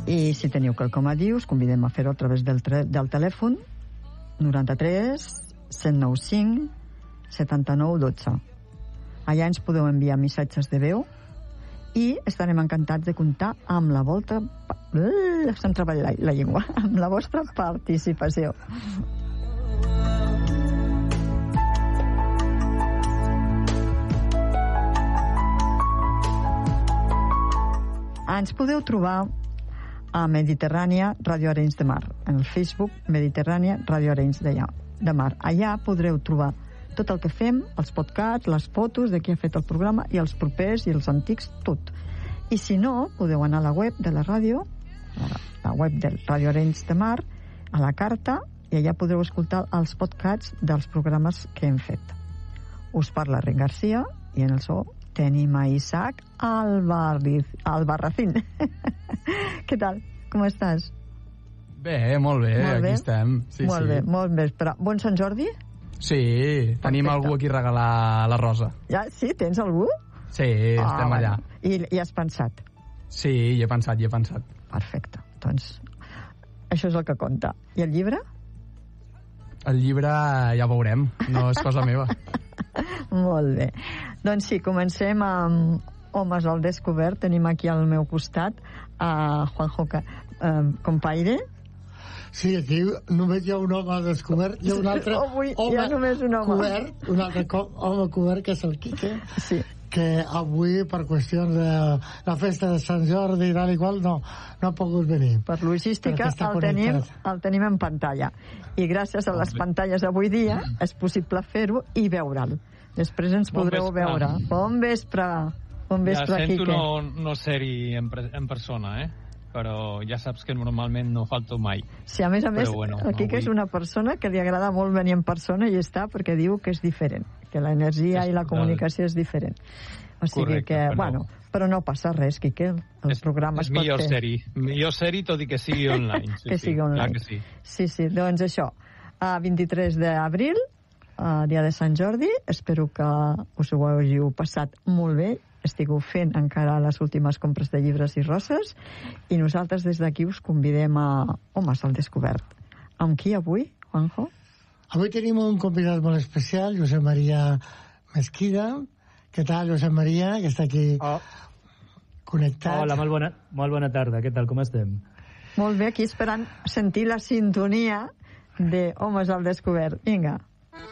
I si teniu quelcom a dir, us convidem a fer-ho a través del telèfon 93 195 79 12. Allà ens podeu enviar missatges de veu i estarem encantats de comptar amb la vostra estem treballant la llengua, amb la vostra participació. Ens podeu trobar a Mediterrània Ràdio Arenys de Mar, en el Facebook Mediterrània Ràdio Arenys de Mar. Allà podreu trobar tot el que fem, els podcasts, les fotos de qui ha fet el programa i els propers i els antics, tot. I si no, podeu anar a la web de la ràdio, la web del Ràdio Arenys de Mar, a la carta, i allà podreu escoltar els podcasts dels programes que hem fet. Us parla Ren Garcia i en el so tenim a Isaac Albarracín. Què tal? Com estàs? Bé, molt bé, aquí estem. Sí, molt bé, molt bé. Però, bon Sant Jordi? Sí, tenim algú aquí a regalar la rosa. Ja, sí? Tens algú? Sí, estem allà. I has pensat? Sí, hi he pensat. Perfecte, doncs això és el que compta. I el llibre? El llibre ja veurem, no és cosa meva. Molt bé. Doncs sí, comencem amb Homes al Descobert. Tenim aquí al meu costat a Juanjo Compaire. Sí, aquí només hi ha un home al descobert i un altre home cobert, un altre home cobert, que és el Quique, sí, que avui, per qüestions de la festa de Sant Jordi i tal i qual, no ha pogut venir. Per logística el tenim en pantalla. I gràcies a les pantalles avui dia és possible fer-ho i veure'l. Després ens podreu veure. Bon vespre. Bon vespre, Quique. Ja sento no ser-hi en persona, però ja saps que normalment no falto mai. Sí, a més, el Quique és una persona que li agrada molt venir en persona i està perquè diu que és diferent, que l'energia i la comunicació és diferent. O sigui que, però no passa res, Quique. El programa es pot fer. Millor ser-hi, tot i que sigui online. Que sigui online. Sí, doncs això. 23 d'abril, dia de Sant Jordi, espero que us ho hàgiu passat molt bé, estigueu fent encara les últimes compres de llibres i roses, i nosaltres des d'aquí us convidem a Homes al Descobert. Amb qui avui, Juanjo? Avui tenim un convidat molt especial, Josep Maria Mesquida. Què tal, Josep Maria, que està aquí connectat? Hola, molt bona tarda. Què tal, com estem? Molt bé, aquí esperant sentir la sintonia de Homes al Descobert. Vinga.